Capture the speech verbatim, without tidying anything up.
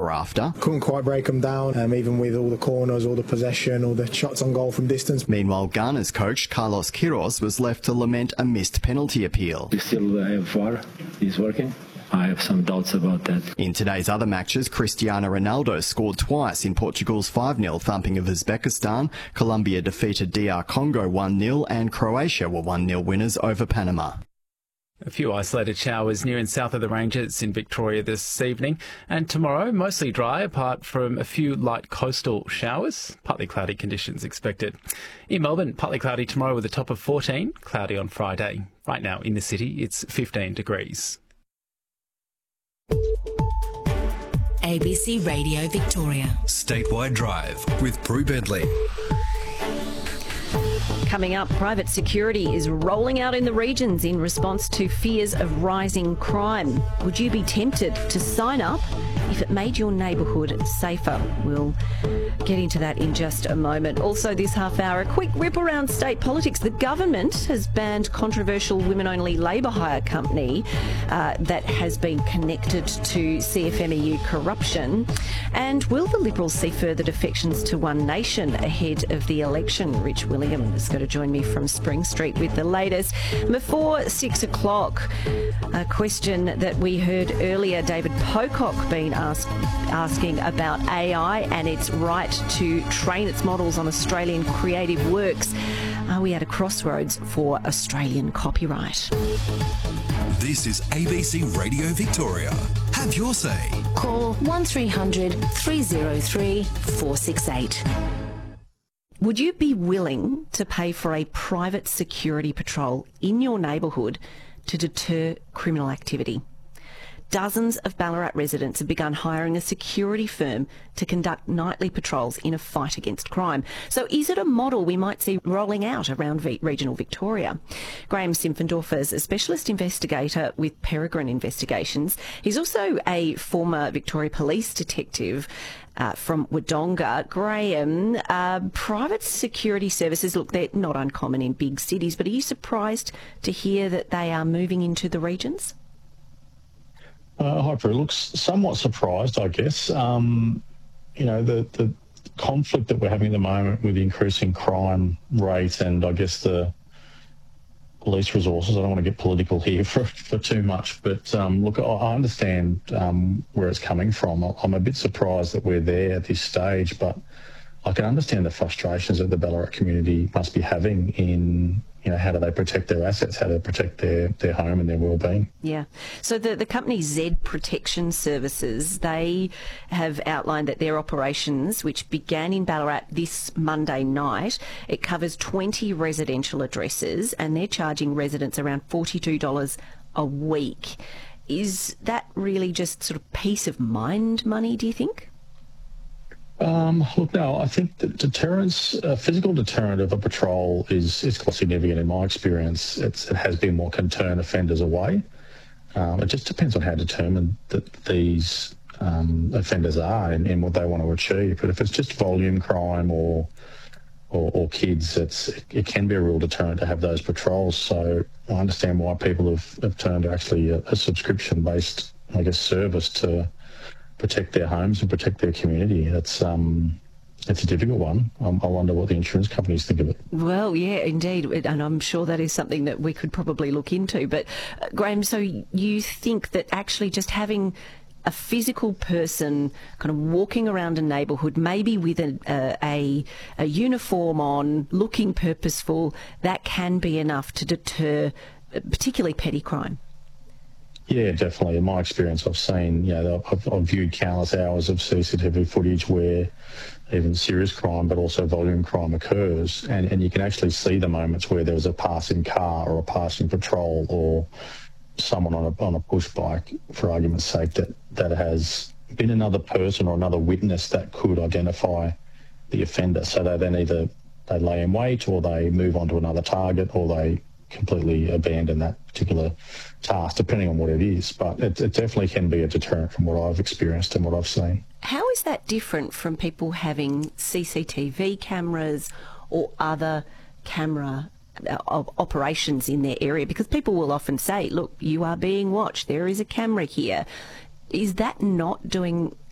were after. Couldn't quite break them down, um, even with all the corners, all the possession, all the shots on goal from distance. Meanwhile, Ghana's coach Carlos Queiroz was left to lament a missed penalty appeal. We still have V A R. He's working. I have some doubts about that. In today's other matches, Cristiano Ronaldo scored twice in Portugal's five nil thumping of Uzbekistan. Colombia defeated D R Congo one nil and Croatia were one nil winners over Panama. A few isolated showers near and south of the ranges in Victoria this evening, and tomorrow mostly dry apart from a few light coastal showers. Partly cloudy conditions expected. In Melbourne, partly cloudy tomorrow with a top of fourteen, cloudy on Friday. Right now in the city it's fifteen degrees. A B C Radio Victoria. Statewide Drive with Brew Bentley. Coming up, private security is rolling out in the regions in response to fears of rising crime. Would you be tempted to sign up if it made your neighbourhood safer? We'll get into that in just a moment. Also this half hour, a quick whip around state politics. The government has banned controversial women-only labour hire company uh, that has been connected to C F M E U corruption. And will the Liberals see further defections to One Nation ahead of the election? Rich Willingham is going to join me from Spring Street with the latest. Before six o'clock, a question that we heard earlier, David Pocock been ask, asking about A I and its right to train its models on Australian creative works. Are we at a crossroads for Australian copyright? This is A B C Radio Victoria. Have your say. Call one three hundred three oh three four six eight. Would you be willing to pay for a private security patrol in your neighbourhood to deter criminal activity? Dozens of Ballarat residents have begun hiring a security firm to conduct nightly patrols in a fight against crime. So is it a model we might see rolling out around v- regional Victoria? Graham Simpfendorfer is a specialist investigator with Peregrine Investigations. He's also a former Victoria Police detective Uh, from Wodonga. Graham, uh, private security services, look, they're not uncommon in big cities, but are you surprised to hear that they are moving into the regions? Uh, hi, Prue. Looks somewhat surprised, I guess. Um, you know, the, the conflict that we're having at the moment with the increasing crime rate and I guess the police resources. I don't want to get political here for, for too much, but um, look, I understand um, where it's coming from. I'm a bit surprised that we're there at this stage, but I can understand the frustrations that the Ballarat community must be having in, you know, how do they protect their assets, how do they protect their, their home and their well-being. Yeah. So the, the company Z Protection Services, they have outlined that their operations, which began in Ballarat this Monday night, it covers twenty residential addresses and they're charging residents around forty-two dollars a week. Is that really just sort of peace of mind money, do you think? Um, look, no, I think that deterrence, uh, physical deterrent of a patrol is, is quite significant in my experience. It's, it has been what can turn offenders away. Um, it just depends on how determined that these um, offenders are and, and what they want to achieve. But if it's just volume crime or or, or kids, it's, it, it can be a real deterrent to have those patrols. So I understand why people have, have turned to actually a, a subscription-based, I guess, service to protect their homes and protect their community. It's um, it's a difficult one. Um, I wonder what the insurance companies think of it. Well, yeah, indeed, and I'm sure that is something that we could probably look into. But uh, Graham, so you think that actually just having a physical person kind of walking around a neighbourhood, maybe with a, a, a, a uniform on, looking purposeful, that can be enough to deter particularly petty crime? Yeah, definitely. In my experience, I've seen, you know, I've, I've viewed countless hours of C C T V footage where even serious crime, but also volume crime occurs, and, and you can actually see the moments where there was a passing car or a passing patrol or someone on a on a push bike, for argument's sake, that, that has been another person or another witness that could identify the offender. So they then either they lay in wait or they move on to another target or they completely abandon that particular task, depending on what it is. But it, it definitely can be a deterrent from what I've experienced and what I've seen. How is that different from people having C C T V cameras or other camera uh, operations in their area? Because people will often say, look, you are being watched, there is a camera here. Is that not doing